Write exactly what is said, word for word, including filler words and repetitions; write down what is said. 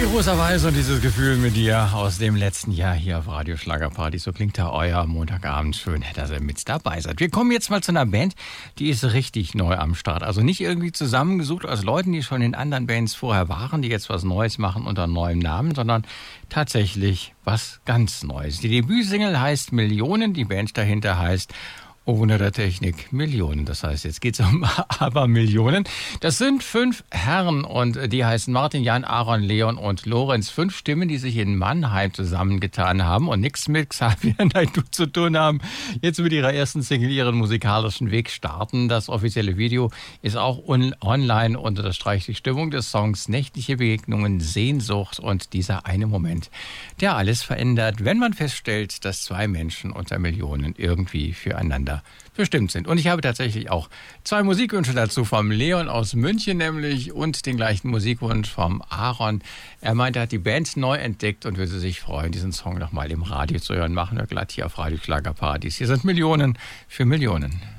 Rosa Weiß und dieses Gefühl mit dir aus dem letzten Jahr hier auf Radio Schlagerparty. So klingt da euer Montagabend. Schön, dass ihr mit dabei seid. Wir kommen jetzt mal zu einer Band, die ist richtig neu am Start. Also nicht irgendwie zusammengesucht aus Leuten, die schon in anderen Bands vorher waren, die jetzt was Neues machen unter neuem Namen, sondern tatsächlich was ganz Neues. Die Debütsingle heißt Millionen, die Band dahinter heißt Ohne der Technik Millionen. Das heißt, jetzt geht's um Abermillionen. Das sind fünf Herren und die heißen Martin, Jan, Aaron, Leon und Lorenz. Fünf Stimmen, die sich in Mannheim zusammengetan haben und nichts mit Xavier Naidoo zu tun haben. Jetzt mit ihrer ersten Single ihren musikalischen Weg starten. Das offizielle Video ist auch on- online und unterstreicht die Stimmung des Songs. Nächtliche Begegnungen, Sehnsucht und dieser eine Moment, der alles verändert, wenn man feststellt, dass zwei Menschen unter Millionen irgendwie füreinander bestimmt sind. Und ich habe tatsächlich auch zwei Musikwünsche dazu, vom Leon aus München nämlich und den gleichen Musikwunsch vom Aaron. Er meint, er hat die Band neu entdeckt und würde sich freuen, diesen Song nochmal im Radio zu hören. Machen wir glatt hier auf Radio Schlagerpartys. Hier sind Millionen für Millionen.